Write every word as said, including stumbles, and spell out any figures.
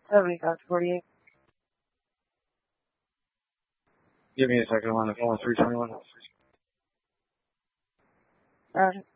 seventy-five forty-eight. Give me a second. I'm on the phone with three twenty-one. Roger.